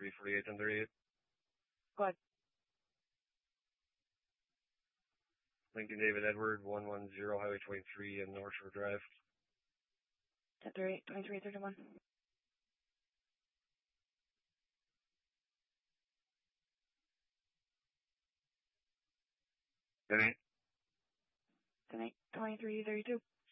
348 under 8. Go ahead. Lincoln David Edward, 110 Highway 23 and North Shore Drive. 1038, 2331. Then 2332.